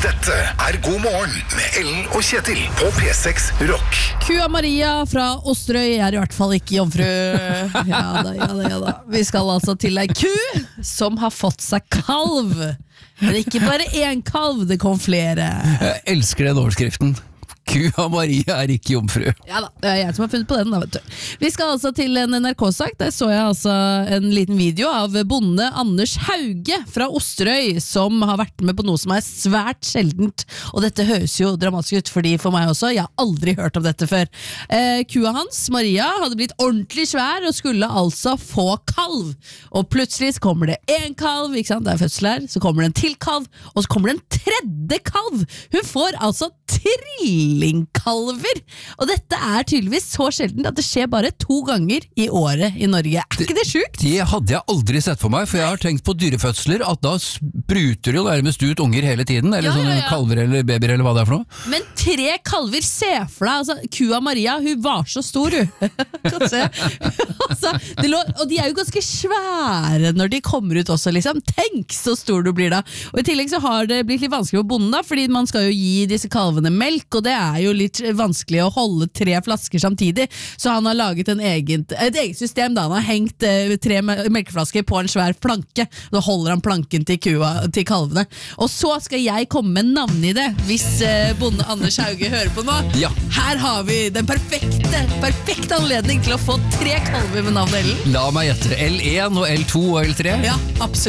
Dette God morgen med Ellen og Kjetil på P6 Rock. Kua Maria fra Osterøy I hvert fall ikke jomfru. Ja da. Vi skal altså til en ku som har fått seg kalv. Men ikke bare en kalv, det kom flere. Jeg elsker den overskriften. Kua Maria ikke jomfru. Ja da, det jeg som har funnet på den da, vet du. Vi skal altså til en NRK-sak. Der så jeg altså en liten video av bonde Anders Hauge fra Osterøy, som har vært med på noe som svært sjeldent. Og dette høres jo dramatisk ut, fordi for meg også, jeg har aldri hørt om dette før. Kua hans, Maria, hadde blitt ordentlig svær og skulle altså få kalv. Og plutselig så kommer det en kalv, ikke sant? Det fødsel her, så kommer det en til kalv, og så kommer det en tredje kalv. Hun får altså trillingkalver. Og dette tydeligvis så sjeldent at det skjer bare 2 ganger I året I Norge. Ikke det sjukt? Det hadde jeg aldri sett for meg, for jeg har tenkt på dyrefødsler at da spruter jo nærmest ut unger hele tiden, eller sånne kalver eller babyer eller hva det for noe. Men 3 kalver, se for deg, altså, kua Maria, hun var så stor, hun. Kan se. Altså, og de jo ganske svære når de kommer ut også, liksom. Tenk så stor du blir da. Og I tillegg så har det blitt litt vanskelig for bonden da, fordi man skal jo gi disse kalvene melk, og det jo litt vanskelig å holde 3 flasker samtidig, så han har laget et eget system da, han har hengt 3 melkeflasker på en svær planke, da holder han planken til kalvene, og så skal jeg komme med navn I det, hvis bonde Anders Hauge hører på nå. Ja. Her har vi den perfekte anledning til å få 3 kalver med navn Ellen. La meg gjette, L1 og L2 og L3? Ja, absolutt.